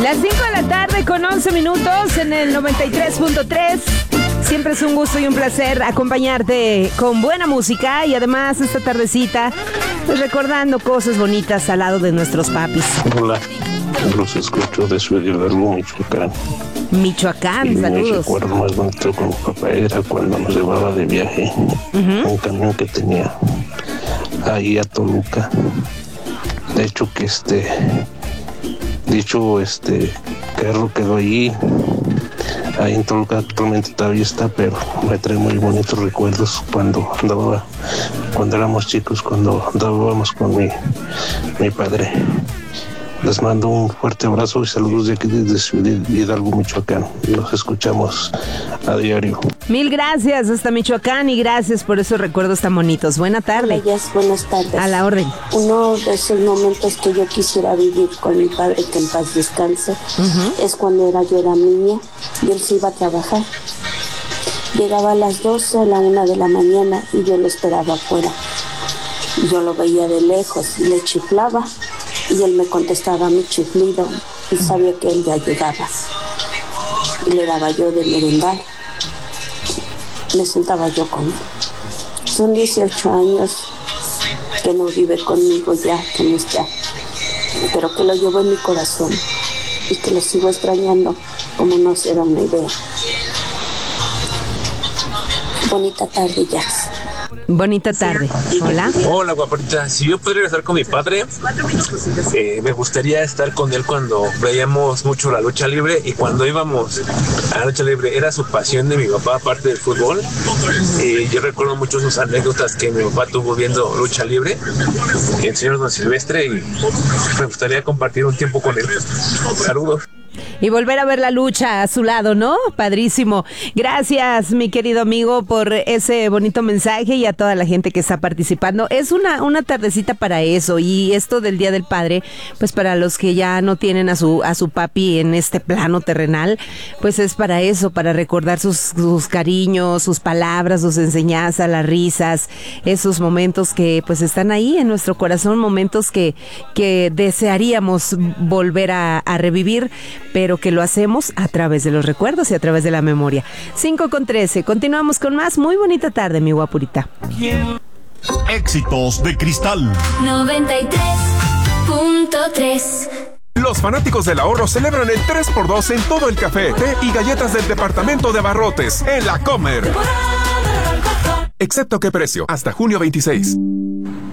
Las 5 de la tarde con 11 minutos en el 93.3. Siempre es un gusto y un placer acompañarte con buena música y además esta tardecita pues, recordando cosas bonitas al lado de nuestros papis. Hola, los escucho de Ciudad Hidalgo, Michoacán. Michoacán, saludos. Mi recuerdo más bonito con mi papá era cuando nos llevaba de viaje un camión que tenía ahí a Toluca. De hecho que carro quedó ahí en Toluca, actualmente todavía está, pero me trae muy bonitos recuerdos cuando éramos chicos, cuando andábamos con mi padre. Les mando un fuerte abrazo y saludos de aquí desde Ciudad Hidalgo, Michoacán. Los escuchamos a diario. Mil gracias hasta Michoacán y gracias por esos recuerdos tan bonitos. Buena tarde. Buenas tardes. A la orden. Uno de esos momentos que yo quisiera vivir con mi padre, que en paz descanse, es cuando yo era niña y él se iba a trabajar. Llegaba a las 12, a la 1 de la mañana y yo lo esperaba afuera. Yo lo veía de lejos y le chiflaba. Y él me contestaba mi chiflido y sabía que él ya llegaba. Y le daba yo de merendar. Me sentaba yo con él. Son 18 años que no vive conmigo ya, que no está. Pero que lo llevo en mi corazón y que lo sigo extrañando como no será una idea. Bonita tarde, Jazz. Bonita tarde. Hola. Hola, guaparita. Si yo pudiera estar con mi padre, me gustaría estar con él cuando veíamos mucho la lucha libre y cuando íbamos a la lucha libre era su pasión de mi papá, aparte del fútbol. Yo recuerdo mucho sus anécdotas que mi papá tuvo viendo lucha libre, el señor Don Silvestre, y me gustaría compartir un tiempo con él. Saludos. Y volver a ver la lucha a su lado, ¿no? Padrísimo. Gracias, mi querido amigo, por ese bonito mensaje y a toda la gente que está participando. Es una tardecita para eso y esto del Día del Padre, pues para los que ya no tienen a su papi en este plano terrenal, pues es para eso, para recordar sus cariños, sus palabras, sus enseñanzas, las risas, esos momentos que pues están ahí en nuestro corazón, momentos que desearíamos volver a revivir, pero que lo hacemos a través de los recuerdos y a través de la memoria. 5:13, continuamos con más. Muy bonita tarde, mi guapurita. Éxitos de Cristal 93.3. Los fanáticos del ahorro celebran el 3x2 en todo el café, té y galletas del departamento de abarrotes en La Comer. Excepto qué precio, hasta junio 26.